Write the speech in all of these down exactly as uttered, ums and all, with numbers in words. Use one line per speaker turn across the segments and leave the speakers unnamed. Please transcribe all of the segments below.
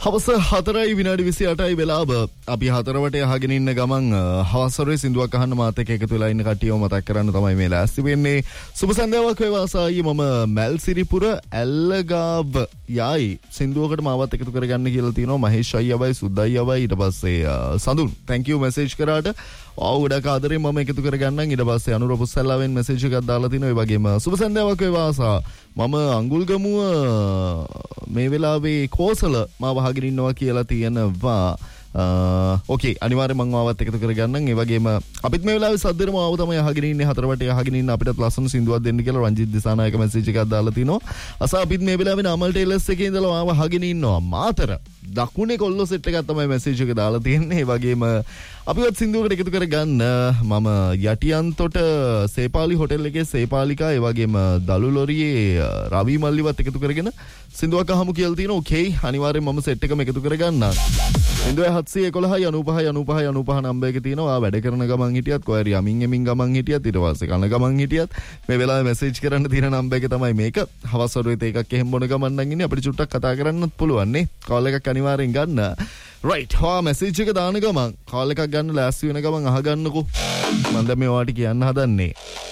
හවස හතරයි විනාඩි විසි අටයි වෙලාව. අපි හතරවට අහගෙන ඉන්න ගමන් හවසරේ සින්දුවක් අහන්න මාත් එක්ක එකතු වෙලා ඉන්න කට්ටියව මතක් කරන්න තමයි මේ ලෑස්ති වෙන්නේ. සුබ සන්ධ්‍යාවක් වේවා සායි. මම මල්සිරිපුර ඇල්ලගාව යයි සින්දුවකට මාවත් එකතු කරගන්න කියලා තියෙනවා. මහේෂ් අයියවයි සුද්දයි අයවයි ඊට පස්සේ සඳුන් thank you message කරාට ආව ගොඩක් ආදරේ මම එකතු කරගන්නම්. ඊට පස්සේ අනුර පුස්සල්ලාවෙන් message එකක් දාලා තිනවා. ඒ වගේම සුබ සන්ධ්‍යාවක් වේවා සා. මම අඟුල්ගමුව මේ වෙලාවේ කෝසල මාව අහගෙන ඉන්නවා කියලා තියෙනවා. ඕකේ අනිවාර්යයෙන් මම ආවත් එකතු කරගන්නම්. ඒ වගේම අපිත් මේ වෙලාවේ සද්දෙරම ආව තමයි අහගෙන ඉන්නේ. හතර වටේ අහගෙන ඉන්න අපිටත් ලස්සන සින්දුවක් දෙන්න කියලා රංජිත් දිසානායක මැසේජ් එකක් දාලා තිනවා. අසා අපිත් මේ වෙලාවේ නාමල් ටේලර්ස් එකේ ඉඳලා ආව අහගෙන ඉන්නවා. මාතර දකුණේ කොල්ලෝ සෙට් එකක් තමයි මැසේජ් එක දාලා තියෙන්නේ. ඒ වගේම අපිවත් සින්දුවකට එකතු කරගන්න මම යටියන්තොට සේපාලි හොටෙල් එකේ සේපාලිකා ඒ වගේම දලු ලොරියේ රවි මල්ලිවත් එකතු කරගෙන සින්දුවක් අහමු කියලා තියෙනවා. ඕකේ අනිවාර්යෙන් මම සෙට් එකම එකතු කරගන්නම්. සින්දුවේ හත්සිය එකොළහයි අනූපහයි අනූපහයි අනූපහ නම්බර් එක තියෙනවා. වැඩ කරන ගමන් හිටියත් කොහරි යමින් යමින් ගමන් හිටියත් ඊට පස්සේ කන ගමන් හිටියත් මේ වෙලාවේ මැසේජ් කරන්න තියෙන නම්බර් එක තමයි මේක. හවස් වරුවේ එකක් එහෙම බොන ගමන් නම් ඉන්නේ අපිට චුට්ටක් කතා කරන්නත් පුළුවන් නේ. කෝල් එකක් අනිවාර්යෙන් ගන්න. රයිට් හා මැසේජ් එක දාන ගමන් කෝල් එකක් ගන්න ලෑස්ති වෙන ගමන් අහගන්නකෝ. මම දැන් මේ ඔයාලට කියන්න හදන්නේ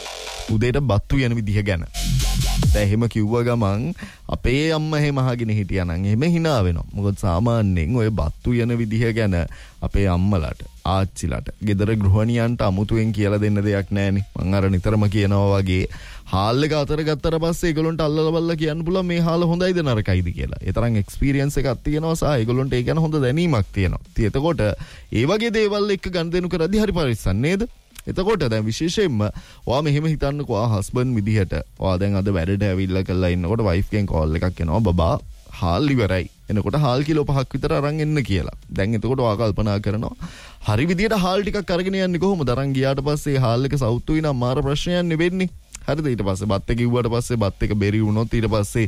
උදේට බත්තු යන විදිහ ගැන. දැන් එහෙම කිව්ව ගමන් අපේ අම්මා එහෙම අහගෙන හිටියා නම් එහෙම hina වෙනවා. මොකද සාමාන්‍යයෙන් ඔය බත්තු යන විදිහ ගැන අපේ අම්මලාට ආච්චිලාට ගෙදර ගෘහණියන්ට අමුතුවෙන් කියලා දෙන්න දෙයක් නැහැනේ. මං අර නිතරම කියනවා වගේ හාල් එක අතර ගත්තට පස්සේ ඒගොල්ලන්ට අල්ලලා බලලා කියන්න පුළුවන් මේ හාල හොඳයිද නරකයිද කියලා. ඒ තරම් එක්ස්පීරියන්ස් එකක් තියෙනවා සහ ඒගොල්ලන්ට ඒ ගැන හොඳ දැනීමක් තියෙනවා. ඉතින් එතකොට ඒ වගේ දේවල් එක්ක ගනුදෙනු කරද්දී හරි පරිස්සම් නේද? එතකොට දැන් විශේෂයෙන්ම ඔයා මෙහෙම හිතන්නකෝ ආ හස්බන්ඩ් විදිහට ඔයා දැන් අද වැඩට ඇවිල්ලා කරලා ඉන්නකොට වයිෆ් ගෙන් කෝල් එකක් එනවා බබා හාල් ඉවරයි එනකොට හාල් කිලෝ පහක් විතර අරන් එන්න කියලා. දැන් එතකොට ඔයා කල්පනා කරනවා හරි විදිහට හාල් ටිකක් අරගෙන යන්නේ කොහොමද? අරන් ගියාට පස්සේ හාල් එක සවුත්තුයි නම් මාර ප්‍රශ්නයක් නෙවෙන්නේ. හරිද? ඊට පස්සේ බත් එක කිව්වට පස්සේ බත් එක බෙරි වුණොත් ඊට පස්සේ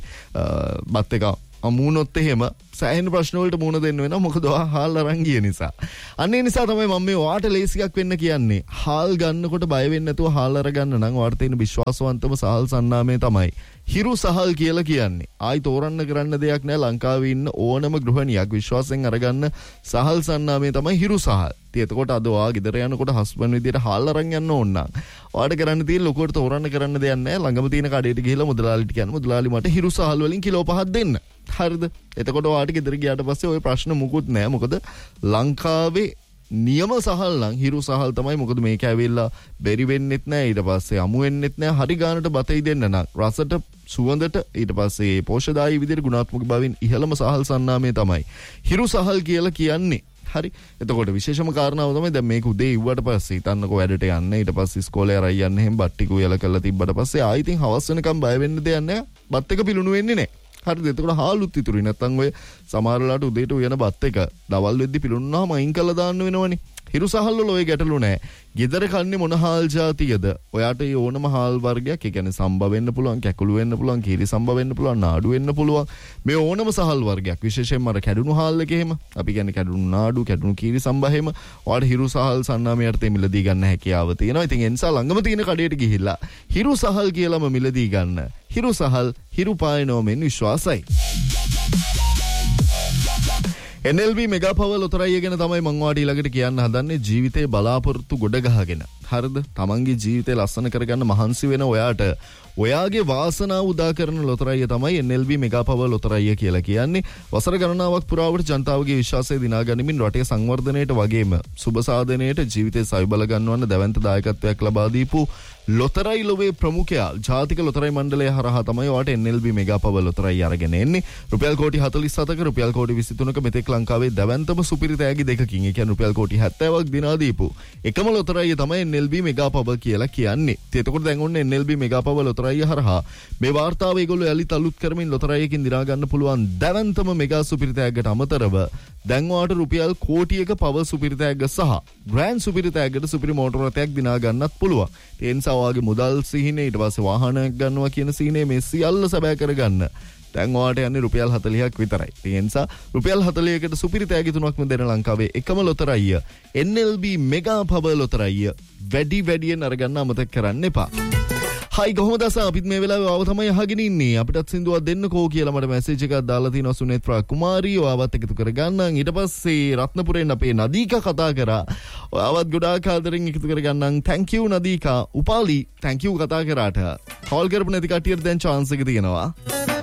බත් එක අමුණොත් එහෙම සෑහෙන ප්‍රශ්න වලට මුහුණ දෙන්න වෙනවා. මොකද ඔයා හාල් අරන් ගිය නිසා. අන්න ඒ නිසා තමයි මම මේ ඔයාට ලේසියක් වෙන්න කියන්නේ. හාල් ගන්නකොට බය වෙන්නේ නැතුව හාල් අරගන්න නම් ඔයාට තියෙන විශ්වාසවන්තම සහල් සන්නාමය තමයි හිරු සහල් කියලා කියන්නේ. ආයි තෝරන්න කරන්න දෙයක් නැහැ. ලංකාවේ ඉන්න ඕනම ගෘහණියක් විශ්වාසයෙන් අරගන්න සහල් සන්නාමය තමයි හිරු සහල්. ඉතින් එතකොට අද ඔයා ගෙදර යනකොට හස්බන්ඩ් විදියට හාල් අරන් යන්න ඕන නම් ඔයාට කරන්න තියෙන ලොකුවට තෝරන්න කරන්න දෙයක් නැහැ. ළඟම තියෙන කඩේට ගිහිල්ලා මුදලාලිට කියන්න මුදලාලි මට හිරු සහල් වලින් කිලෝ පහක් දෙන්න. හරිද? එතකොට ඔයාට ගෙදර ගියාට පස්සේ ওই ප්‍රශ්න මුකුත් නැහැ. මොකද ලංකාවේ නියම සහල් නම් හිරු සහල් තමයි. මොකද මේක ඇවිල්ලා බෙරි වෙන්නෙත් නැහැ. ඊට පස්සේ අමු වෙන්නෙත් නැහැ. හරි ගානට බතයි දෙන්න නම් රසට සුවඳට ඊට පස්සේ පෝෂදායී විදිහට ගුණාත්මක බවින් ඉහළම සහල් සන්නාමය තමයි හිරු සහල් කියලා කියන්නේ. හරි. එතකොට විශේෂම කාරණාව තමයි දැන් මේක උදේ ඉව්වට පස්සේ හිතන්නකෝ වැඩට යන්න ඊට පස්සේ ඉස්කෝලේ අරයි යන්න එහෙම බත් ටික උයලා කරලා තිබ්බට පස්සේ ආයි ඉතින් හවස් වෙනකම් බය වෙන්න දෙයක් නැහැ. බත් එක පිලුණු වෙන්නේ නැහැ. හරිද? එතකොට හාලුත් ඉතුරුයි. නැත්තම් ඔය සමහරලාට උදේට උයන බත් එක දවල් වෙද්දි පිලුණාම අයින් කරලා දාන්න වෙනවනේ. හිරු සහල් වල ඔය ගැටලු නැහැ. ගෙදර කන්නේ මොන හාල් జాතියද? ඔයාට ඒ ඕනම හාල් වර්ගයක්, ඒ කියන්නේ සම්බ වෙන්න පුළුවන්, කැකුළු වෙන්න පුළුවන්, කීරි සම්බ වෙන්න පුළුවන්, නාඩු වෙන්න පුළුවන්. මේ ඕනම සහල් වර්ගයක් විශේෂයෙන්ම අර කැඩුණු හාල් එක එහෙම අපි කියන්නේ කැඩුණු නාඩු, කැඩුණු කීරි සම්බ එහෙම ඔයාට හිරු සහල් සන්නාමයට මිලදී ගන්න හැකියාව තියෙනවා. ඉතින් ඒ නිසා ළඟම තියෙන කඩේට ගිහිල්ලා හිරු සහල් කියලාම මිලදී ගන්න. හිරු සහල් හිරු පායනෝ මෙන් විශ්වාසයි. එන් එල් බී මෙගා පවර් ලොතරැයි ගැන තමයි මම ඔයාලට ඊළඟට කියන්න හදන්නේ. ජීවිතේ බලාපොරොත්තු ගොඩ ගහගෙන හරිද? තමන්ගේ ජීවිතේ ලස්සන කරගන්න මහන්සි වෙන ඔයාට ඔයාගේ වාසනාව උදා කරන ලොතරැයි තමයි එන් එල් බී මෙගා පවර් ලොතරැයි කියලා කියන්නේ. වසර ගණනාවක් පුරාවට ජනතාවගේ විශ්වාසය දිනා ගනිමින් රටේ සංවර්ධනයට වගේම සුබ සාධනයට ජීවිතේ සවිබල ගන්නවන්න දැවැන්ත දායකත්වයක් ලබා දීපු ලොතරැයි ලොවේ ප්‍රමුඛයා ජාතික ලොතරැයි මණ්ඩලය හරහා තමයි ඔයාට එන් එල් බී මෙගා පවර් ලොතරැයි අරගෙන එන්නේ. රුපියල් කෝටි හතළිස් හතක රුපියල් කෝටි විසි තුනක මෙතෙක් ලංකාවේ දැවැන්තම සුපිරි තෑගි දෙකකින්, ඒ කියන්නේ රුපියල් කෝටි හැත්තෑවක් දිනා දීපු එකම ලොතරැයි තමයි එන් එල් බී මෙගා පවර් කියලා කියන්නේ. ඉතින් එතකොට දැන් ඔන්න එන් එල් බී මෙගා පවර් ලොතරැයි හරහා මේ වාර්තාව ඒගොල්ලෝ යලිත් අලුත් කරමින් ලොතරැයියකින් දිනා ගන්න පුළුවන් දැවැන්තම මෙගා සුපිරි තෑග්ගට අමතරව දැන් ඔයාට රුපියල් කෝටියක පවර් සුපිරි තෑග්ග සහ ග්‍රෑන්ඩ් සුපිරි තෑග්ගට සුපිරි මෝටර රථයක් දිනා ගන්නත් පුළුවන්. ඒ නිසා ඔයාගේ මුදල් සිහිනේ ඊට පස්සේ වාහනයක් ගන්නවා කියන සිහිනේ මේ සියල්ල සැබෑ කරගන්න දැන් ඔයාට යන්නේ රුපියල් හතළිහක් විතරයි. ඒ නිසා රුපියල් හතළිහකට සුපිරි තෑගි තුනක්ම දෙන ලංකාවේ එකම ලොතරැයිය එන් එල් බී මෙගා පවර් ලොතරැයිය වැඩි වැඩියෙන් අරගන්න අමතක කරන්න එපා. හයි කොහොමද අස අපිත් මේ වෙලාවේ ආව තමයි අහගෙන ඉන්නේ. අපිටත් සින්දුවක් දෙන්නකෝ කියලා මට මැසේජ් එකක් දාලා තිනවා සුනේත්‍රා කුමාරී. ඔයාවත් එකතු කරගන්නම්. ඊට පස්සේ රත්නපුරෙන් අපේ නදීකා කතා කරා. ඔයාවත් ගොඩාක් ආදරෙන් එකතු කරගන්නම්. thank you නදීකා. Upali thank you කතා කරාට. කෝල් කරපු නැති කට්ටියට දැන් chance එක තියෙනවා.